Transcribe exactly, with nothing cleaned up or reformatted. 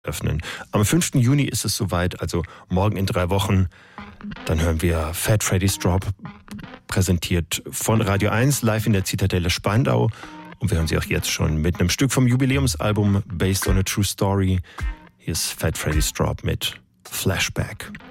öffnen. Am fünften Juni ist es soweit, also morgen in drei Wochen. Dann hören wir Fat Freddy's Drop, präsentiert von Radio eins, live in der Zitadelle Spandau. Und wir hören sie auch jetzt schon mit einem Stück vom Jubiläumsalbum Based on a True Story. Hier ist Fat Freddy's Drop mit Flashback.